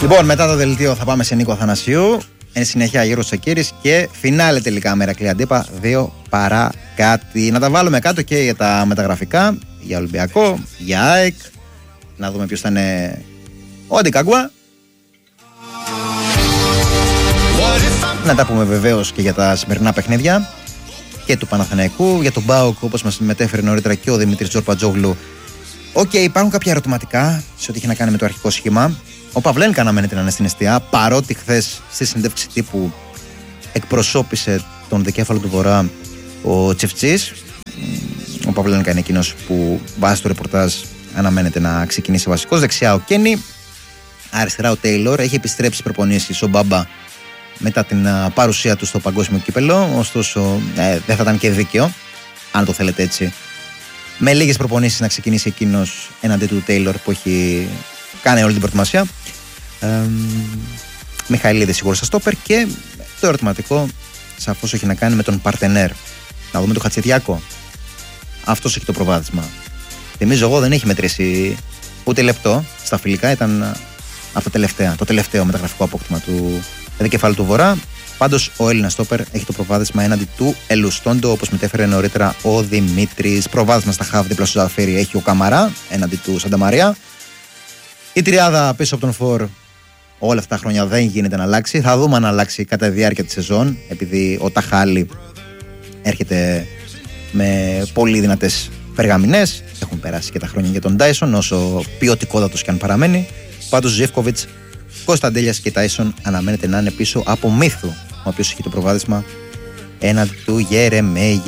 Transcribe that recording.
Λοιπόν, μετά το δελτίο θα πάμε σε Νίκο Αθανασίου. Εν συνέχεια Γιώργος Τσακίρης και φινάλε τελικά με Ηρακλή Αντίπα 2 παρά κάτι. Να τα βάλουμε κάτω και για τα μεταγραφικά, για Ολυμπιακό, για ΑΕΚ. Να δούμε ποιος θα είναι ο Αντικάγκουα. Να τα πούμε βεβαίως και για τα σημερινά παιχνίδια και του Παναθηναϊκού, για τον ΠΑΟΚ, όπως μας μετέφερε νωρίτερα και ο Δημήτρης Τζορπατζόγλου. Υπάρχουν κάποια ερωτηματικά σε ό,τι έχει να κάνει με το αρχικό σχήμα. Ο Παυλένικα αναμένεται να είναι στην εστιά, παρότι χθες στη συνέντευξη τύπου εκπροσώπησε τον δικέφαλο του Βορρά ο Τσεφτσής. Ο Παυλένικα είναι εκείνος που βάσει το ρεπορτάζ αναμένεται να ξεκινήσει βασικός. Δεξιά ο Κένι, αριστερά ο Τέιλορ. Έχει επιστρέψει προπονήσεις ο Μπάμπα μετά την παρουσία του στο παγκόσμιο κύπελο. Ωστόσο δεν θα ήταν και δίκαιο, αν το θέλετε έτσι, με λίγες προπονήσεις να ξεκινήσει εκείνος έναντι του Τέιλορ που έχει κάνει όλη την προετοιμασία. Μιχαηλίδης σίγουρα στα στόπερ. Και το ερωτηματικό σαφώς έχει να κάνει με τον παρτενέρ. Να δούμε το Χατσιδιάκο. Αυτός έχει το προβάδισμα. Θυμίζω εγώ δεν έχει μετρήσει ούτε λεπτό στα φιλικά. Ήταν αυτά το τελευταίο μεταγραφικό απόκτημα του δικεφάλου του Βορρά. Πάντως ο Έλληνας στόπερ έχει το προβάδισμα έναντι του Ελουστόντο, όπως μετέφερε νωρίτερα ο Δημήτρης. Προβάδισμα στα χαβ δίπλα στο Ζαφίρι έχει ο Καμαρά έναντι του Σανταμαρία. Η τριάδα πίσω από τον Φορ όλα αυτά τα χρόνια δεν γίνεται να αλλάξει. Θα δούμε αν αλλάξει κατά τη διάρκεια της σεζόν, επειδή ο Ταχάλη έρχεται με πολύ δυνατές περγαμηνές. Έχουν περάσει και τα χρόνια για τον Τάισον, όσο ποιοτικότατος και αν παραμένει. Πάντως Ζιεύκοβιτς, Κωνσταντέλιας και Τάισον αναμένεται να είναι πίσω από Μύθου, ο οποίος έχει το προβάδισμα έναντι του Γερεμέγεφ.